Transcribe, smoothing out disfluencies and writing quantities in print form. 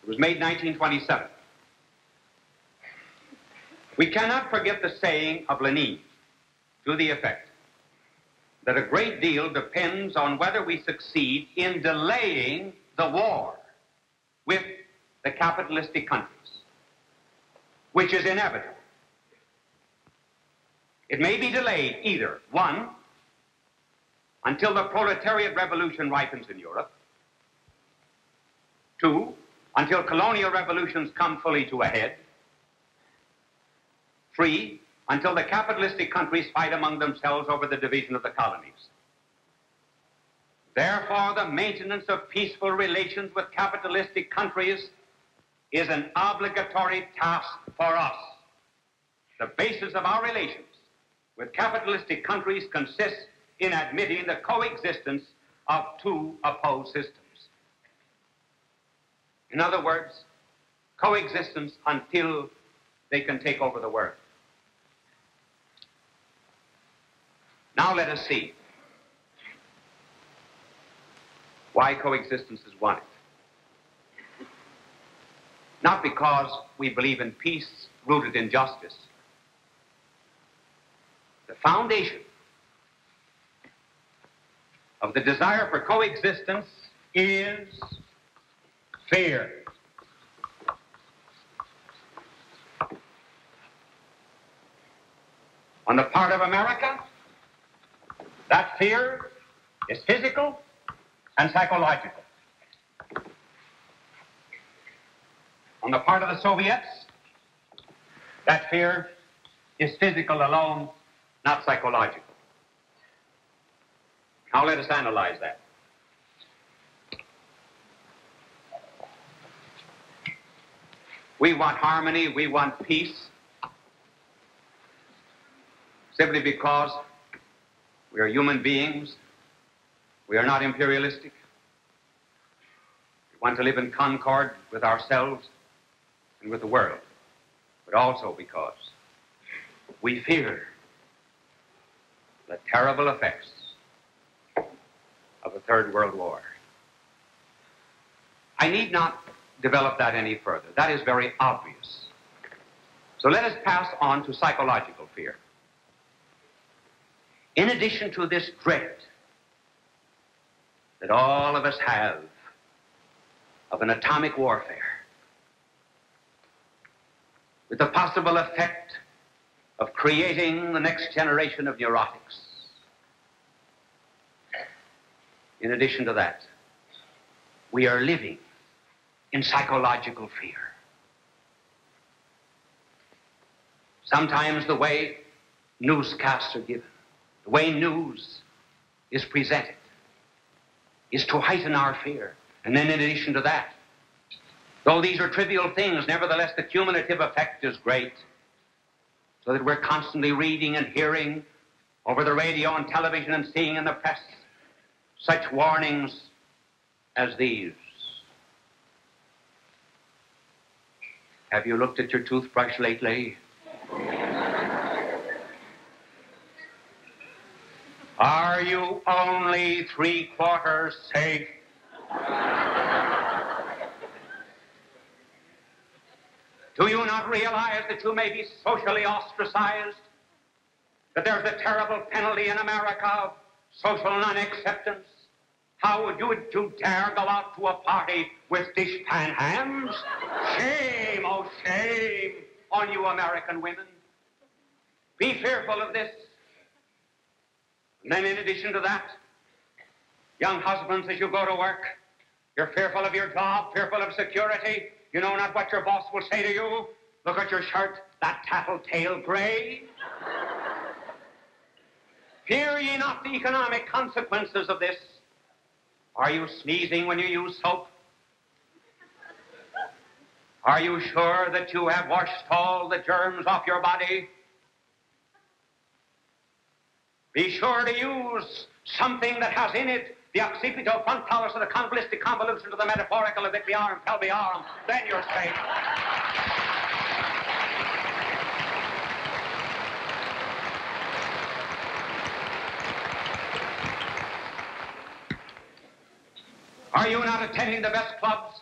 It was made 1927. We cannot forget the saying of Lenin to the effect that a great deal depends on whether we succeed in delaying the war with the capitalistic countries, which is inevitable. It may be delayed either, one, until the proletariat revolution ripens in Europe, two, until colonial revolutions come fully to a head, three, until the capitalistic countries fight among themselves over the division of the colonies. Therefore, the maintenance of peaceful relations with capitalistic countries is an obligatory task for us. The basis of our relations with capitalistic countries consists in admitting the coexistence of two opposed systems. In other words, coexistence until they can take over the world. Now let us see why coexistence is wanted. Not because we believe in peace rooted in justice. The foundation of the desire for coexistence is fear. On the part of America, that fear is physical and psychological. On the part of the Soviets, that fear is physical alone, not psychological. Now let us analyze that. We want harmony, we want peace, simply because we are human beings. We are not imperialistic. We want to live in concord with ourselves and with the world, but also because we fear the terrible effects of a third world war. I need not develop that any further. That is very obvious. So let us pass on to psychological fear. In addition to this dread that all of us have of an atomic warfare, with the possible effect of creating the next generation of neurotics, in addition to that, we are living in psychological fear. Sometimes the way newscasts are given, the way news is presented, is to heighten our fear. And then in addition to that, though these are trivial things, nevertheless the cumulative effect is great, so that we're constantly reading and hearing over the radio and television and seeing in the press such warnings as these. Have you looked at your toothbrush lately? Are you only 3/4 safe? Do you not realize that you may be socially ostracized? That there's a terrible penalty in America of social non-acceptance? How would you dare go out to a party with dishpan hams? Shame, oh shame on you American women. Be fearful of this. And then in addition to that, young husbands, as you go to work, you're fearful of your job, fearful of security. You know not what your boss will say to you. Look at your shirt, that tattletale gray. Fear ye not the economic consequences of this. Are you sneezing when you use soap? Are you sure that you have washed all the germs off your body? Be sure to use something that has in it the occipital frontalis of the convolutic convolution to the metaphorical of vitriarum pelviarum. Then you're safe. Are you not attending the best clubs?